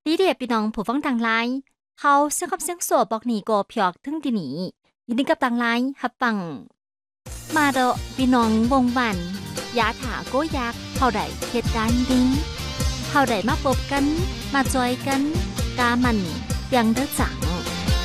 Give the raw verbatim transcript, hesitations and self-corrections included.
ดีเดียพี่น้องผู้ฟังต่างหลายเฮาเสียงคำเสียงโสบอกหนีก็พยอกถึงที่นี่ยินดีกับต่างหลายฮับฟังมาเดอพี่น้องวงวันยาถาโกยักเฮาได้เหตุการณ์ดีเฮาได้มาพบกันมาจอยกันกามันเปียงเด้อจ้ะ